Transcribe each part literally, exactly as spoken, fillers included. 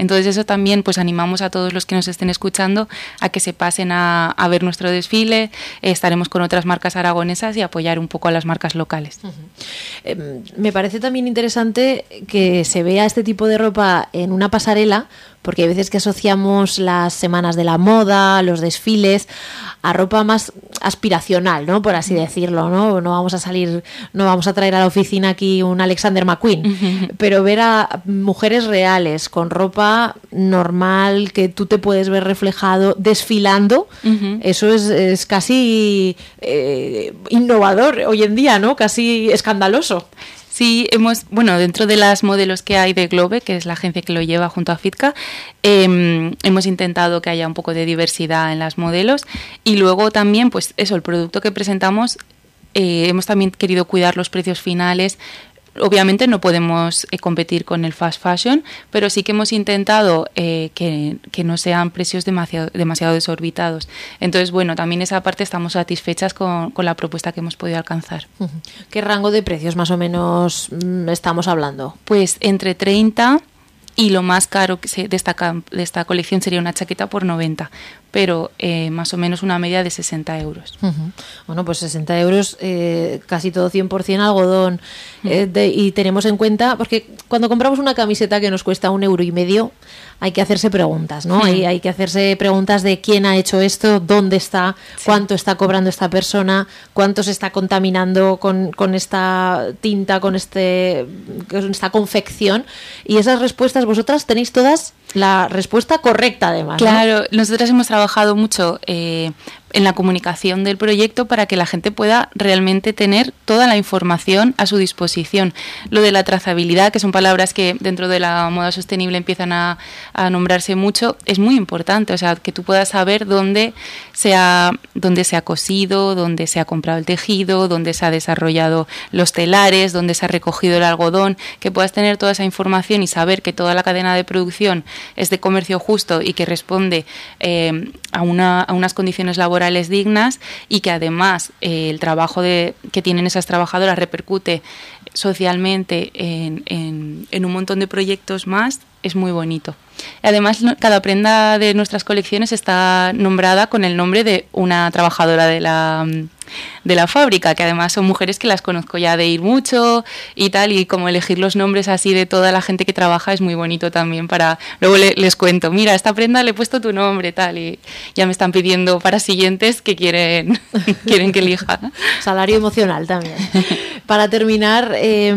Entonces eso también pues animamos a todos los que nos estén escuchando a que se pasen a, a ver nuestro desfile, eh, estaremos con otras marcas aragonesas y apoyar un poco a las marcas locales. Uh-huh. Eh, me parece también interesante que se vea este tipo de ropa en una pasarela, porque hay veces que asociamos las semanas de la moda, los desfiles, a ropa más aspiracional, ¿no? Por así decirlo, ¿no? No vamos a salir, no vamos a traer a la oficina aquí un Alexander McQueen, uh-huh. pero ver a mujeres reales con ropa normal que tú te puedes ver reflejado desfilando, uh-huh. eso es, es casi eh, innovador hoy en día, ¿no? Casi escandaloso. Sí, hemos, bueno, dentro de las modelos que hay de Globe, que es la agencia que lo lleva junto a Fitka, eh, hemos intentado que haya un poco de diversidad en las modelos y luego también, pues eso, el producto que presentamos, eh, hemos también querido cuidar los precios finales. Obviamente no podemos eh, competir con el fast fashion, pero sí que hemos intentado eh, que, que no sean precios demasiado, demasiado desorbitados. Entonces, bueno, también esa parte estamos satisfechas con, con la propuesta que hemos podido alcanzar. ¿Qué rango de precios más o menos mmm, estamos hablando? Pues entre treinta y lo más caro que se, de, esta, de esta colección sería una chaqueta por noventa, pero eh, más o menos una media de sesenta euros. Uh-huh. Bueno, pues sesenta euros, eh, casi todo cien por ciento algodón. Uh-huh. Eh, de, y tenemos en cuenta, porque cuando compramos una camiseta que nos cuesta un euro y medio, hay que hacerse preguntas, ¿no? Uh-huh. Hay, hay que hacerse preguntas de quién ha hecho esto, dónde está, sí. cuánto está cobrando esta persona, cuánto se está contaminando con, con esta tinta, con, este, con esta confección. Y esas respuestas, vosotras tenéis todas la respuesta correcta, además. Claro, ¿no? Nosotras hemos trabajado mucho eh, en la comunicación del proyecto para que la gente pueda realmente tener toda la información a su disposición. Lo de la trazabilidad, que son palabras que dentro de la moda sostenible empiezan a, a nombrarse mucho, es muy importante. O sea, que tú puedas saber dónde se ha, dónde se ha cosido, dónde se ha comprado el tejido, dónde se ha desarrollado los telares, dónde se ha recogido el algodón, que puedas tener toda esa información y saber que toda la cadena de producción es de comercio justo y que responde eh, a, una, a unas condiciones laborales dignas y que además eh, el trabajo de, que tienen esas trabajadoras repercute socialmente en, en, en un montón de proyectos más, es muy bonito. Además, cada prenda de nuestras colecciones está nombrada con el nombre de una trabajadora de la, de la fábrica, que además son mujeres que las conozco ya de ir mucho y tal, y como elegir los nombres así de toda la gente que trabaja es muy bonito también para... Luego le, les cuento, mira, a esta prenda le he puesto tu nombre, tal, y ya me están pidiendo para siguientes que quieren, quieren que elija. Salario emocional también. Para terminar,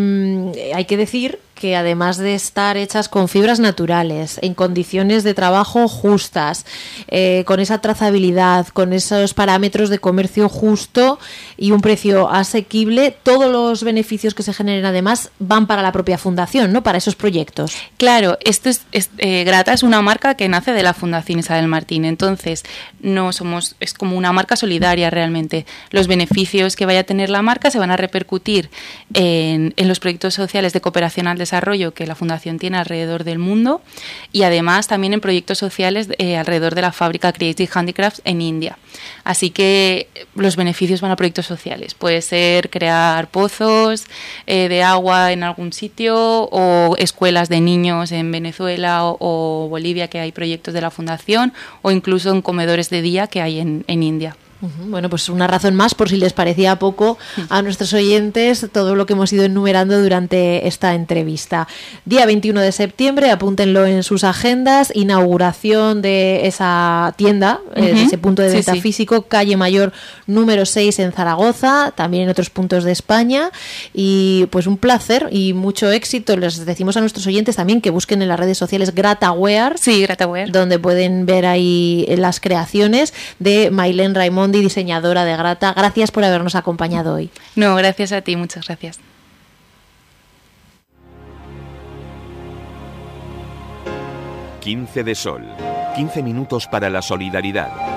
eh, hay que decir que además de estar hechas con fibras naturales, en condiciones de trabajo justas, eh, con esa trazabilidad, con esos parámetros de comercio justo y un precio asequible, todos los beneficios que se generen además van para la propia fundación, ¿no? Para esos proyectos. Claro, esto es, es eh, Grata es una marca que nace de la Fundación Isabel Martín, entonces no somos, es como una marca solidaria realmente. Los beneficios que vaya a tener la marca se van a repercutir en, en los proyectos sociales de cooperación al desarrollo que la Fundación tiene alrededor del mundo y además también en proyectos sociales eh, alrededor de la fábrica Creative Handicrafts en India. Así que los beneficios van a proyectos sociales. Puede ser crear pozos eh, de agua en algún sitio o escuelas de niños en Venezuela o, o Bolivia, que hay proyectos de la Fundación, o incluso en comedores de día que hay en, en India. Bueno, pues una razón más, por si les parecía poco a nuestros oyentes, todo lo que hemos ido enumerando durante esta entrevista. Día veintiuno de septiembre, apúntenlo en sus agendas, inauguración de esa tienda, uh-huh. eh, de ese punto de venta sí, sí. físico, calle Mayor número seis en Zaragoza, también en otros puntos de España, y pues un placer y mucho éxito. Les decimos a nuestros oyentes también que busquen en las redes sociales GrataWear, sí, GrataWear, donde pueden ver ahí las creaciones de Mailén Raimondi, diseñadora de Grata. Gracias por habernos acompañado hoy. No, gracias a ti, muchas gracias. quince de Sol. quince minutos para la solidaridad.